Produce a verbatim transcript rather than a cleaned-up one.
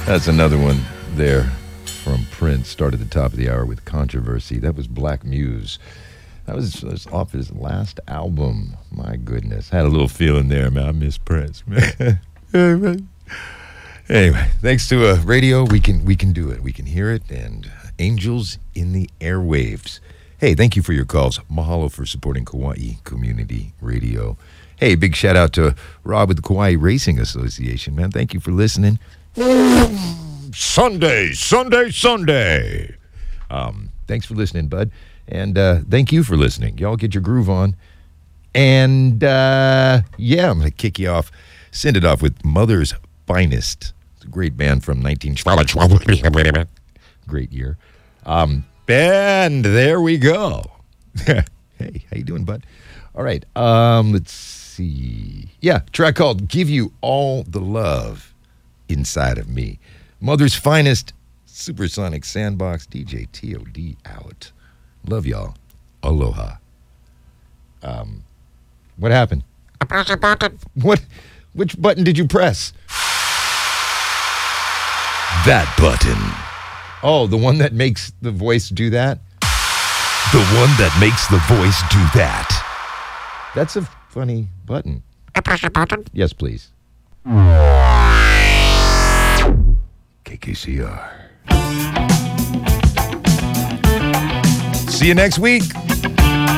That's another one there from Prince. Started at the top of the hour with Controversy. That was Black Muse. That was, that was off his last album. My goodness. Had a little feeling there, man. I miss Prince, man. Anyway, thanks to uh, radio, we can we can do it. We can hear it, and Angels in the Airwaves. Hey, thank you for your calls. Mahalo for supporting Kauai Community Radio. Hey, big shout out to Rob with the Kauai Racing Association, man. Thank you for listening. Sunday, Sunday, Sunday. Um, thanks for listening, bud. And uh, thank you for listening. Y'all get your groove on. And, uh, yeah, I'm going to kick you off. Send it off with Mother's Finest. It's a great band from nineteen twelve. Great year. Um, and there we go. Hey, how you doing, bud? All right. Um, let's see. Yeah, track called Give You All the Love Inside of Me. Mother's Finest, Supersonic Sandbox, D J T O D out. Love y'all. Aloha. Um, what happened? I pressed a button. What? Which button did you press? That button. Oh, the one that makes the voice do that? The one that makes the voice do that. That's a funny button. I press a button. Yes, please. K K C R. See you next week.